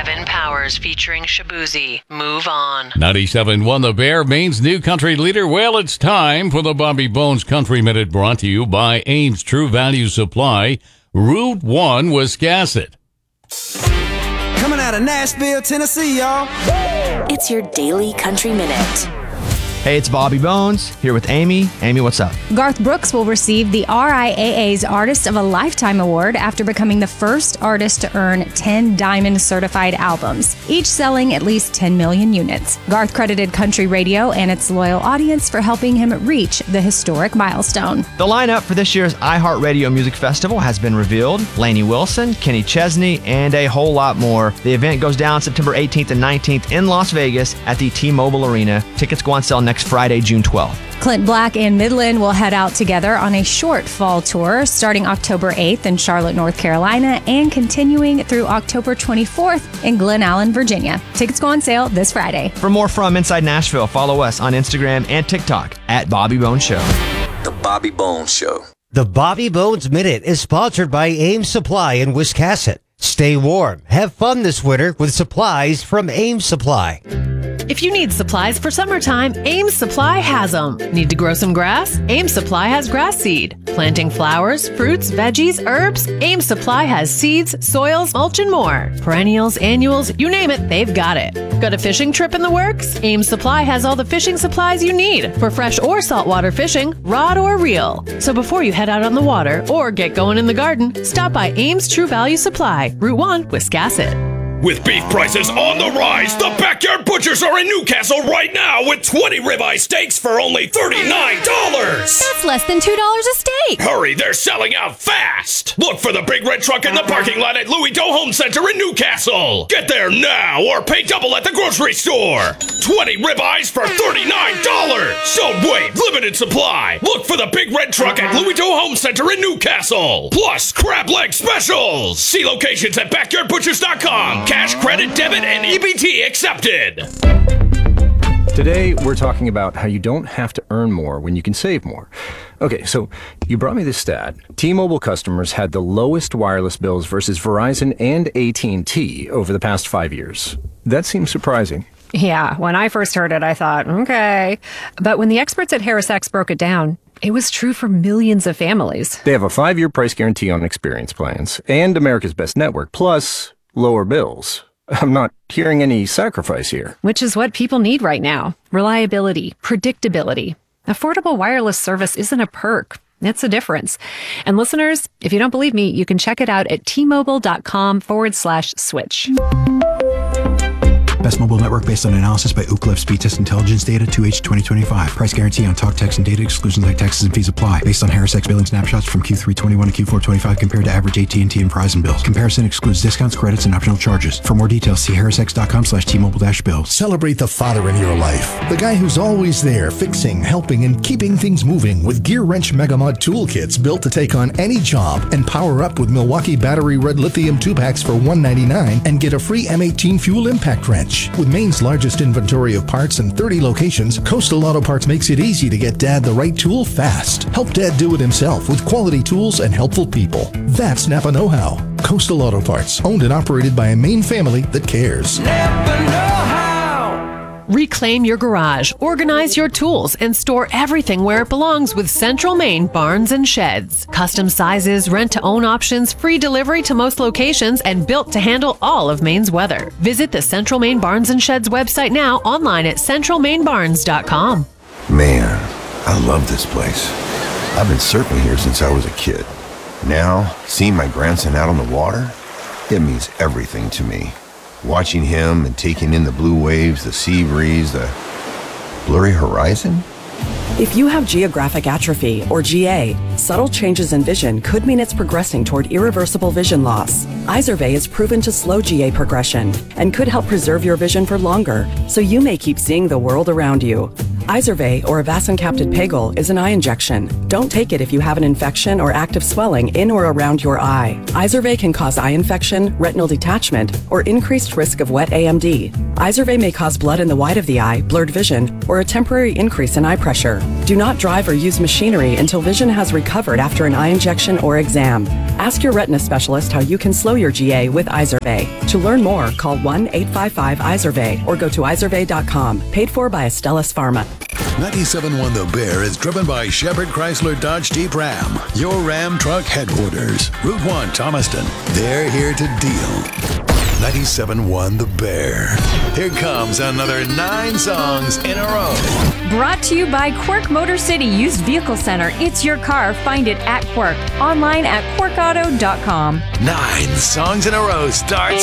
Kevin Powers featuring Shabuzi. Move on. 97.1 The Bear, Maine's new country leader. Well, it's time for the Bobby Bones Country Minute, brought to you by Ames True Value Supply, Route 1, Wiscasset. Coming out of Nashville, Tennessee, y'all. It's your daily Country Minute. Hey, it's Bobby Bones here with Amy. Amy, what's up? Garth Brooks will receive the RIAA's Artist of a Lifetime Award after becoming the first artist to earn 10 Diamond certified albums, each selling at least 10 million units. Garth credited country radio and its loyal audience for helping him reach the historic milestone. The lineup for this year's iHeartRadio Music Festival has been revealed. Lainey Wilson, Kenny Chesney, and a whole lot more. The event goes down September 18th and 19th in Las Vegas at the T-Mobile Arena. Tickets go on sale next Friday, June 12th. Clint Black and Midland will head out together on a short fall tour starting October 8th in Charlotte, North Carolina, and continuing through October 24th in Glen Allen, Virginia. Tickets go on sale this Friday. For more from Inside Nashville, follow us on Instagram and TikTok at Bobby Bones Show. The Bobby Bones Show. The Bobby Bones Minute is sponsored by Ames Supply in Wiscasset. Stay warm. Have fun this winter with supplies from Ames Supply. If you need supplies for summertime, Ames Supply has them. Need to grow some grass? Ames Supply has grass seed. Planting flowers, fruits, veggies, herbs? Ames Supply has seeds, soils, mulch, and more. Perennials, annuals, you name it, they've got it. Got a fishing trip in the works? Ames Supply has all the fishing supplies you need for fresh or saltwater fishing, rod or reel. So before you head out on the water or get going in the garden, stop by Ames True Value Supply, Route 1, Wiscasset. With beef prices on the rise, the Backyard Butchers are in Newcastle right now with 20 ribeye steaks for only $39. That's less than $2 a steak. Hurry, they're selling out fast. Look for the big red truck in the parking lot at Louis Doe Home Center in Newcastle. Get there now or pay double at the grocery store. 20 ribeyes for $39. Don't wait, limited supply. Look for the big red truck at Louis Doe Home Center in Newcastle. Plus crab leg specials. See locations at backyardbutchers.com. Cash, credit, debit, and EBT accepted. Today, we're talking about how you don't have to earn more when you can save more. Okay, so you brought me this stat. T-Mobile customers had the lowest wireless bills versus Verizon and AT&T over the past 5 years. That seems surprising. Yeah, when I first heard it, I thought, okay. But when the experts at HarrisX broke it down, it was true for millions of families. They have a 5-year price guarantee on experience plans and America's Best Network, plus lower bills. I'm not hearing any sacrifice here. Which is what people need right now. Reliability, predictability. Affordable wireless service isn't a perk. It's a difference. And listeners, if you don't believe me, you can check it out at tmobile.com/switch. Best mobile network based on analysis by Ookla of Speed Test Intelligence data 2H 2025. Price guarantee on talk, text, and data. Exclusions like taxes and fees apply. Based on HarrisX billing snapshots from Q3 21 to Q4 25 compared to average AT&T and Verizon bills. Comparison excludes discounts, credits, and optional charges. For more details, see harrisx.com/T-Mobile-bills. Celebrate the father in your life. The guy who's always there, fixing, helping, and keeping things moving with Gear Wrench Megamod toolkits built to take on any job, and power up with Milwaukee Battery Red Lithium 2-packs for $199 and get a free M18 fuel impact wrench. With Maine's largest inventory of parts and 30 locations, Coastal Auto Parts makes it easy to get Dad the right tool fast. Help Dad do it himself with quality tools and helpful people. That's Napa Know-How. Coastal Auto Parts, owned and operated by a Maine family that cares. Napa Know-How. Reclaim your garage, organize your tools, and store everything where it belongs with Central Maine Barns and Sheds. Custom sizes, rent-to-own options, free delivery to most locations, and built to handle all of Maine's weather. Visit the Central Maine Barns and Sheds website now, online at centralmainebarns.com. Man, I love this place. I've been surfing here since I was a kid. Now, seeing my grandson out on the water, it means everything to me. Watching him and taking in the blue waves, the sea breeze, the blurry horizon. If you have geographic atrophy, or GA, subtle changes in vision could mean it's progressing toward irreversible vision loss. Izervay is proven to slow GA progression and could help preserve your vision for longer, so you may keep seeing the world around you. Izervay, or avacincaptad pegol, is an eye injection. Don't take it if you have an infection or active swelling in or around your eye. Izervay can cause eye infection, retinal detachment, or increased risk of wet AMD. Izervay may cause blood in the white of the eye, blurred vision, or a temporary increase in eye pressure. Do not drive or use machinery until vision has recovered after an eye injection or exam. Ask your retina specialist how you can slow your GA with Izervay. To learn more, call 1-855-IZERVAY or go to izervay.com. Paid for by Astellas Pharma. 97.1 The Bear is driven by Shepherd Chrysler Dodge Jeep Ram, your Ram truck headquarters. Route 1, Thomaston. They're here to deal. 97.1 The Bear. Here comes another 9 songs in a row. Brought to you by Quirk Motor City Used Vehicle Center. It's your car. Find it at Quirk. Online at quirkauto.com. 9 songs in a row starts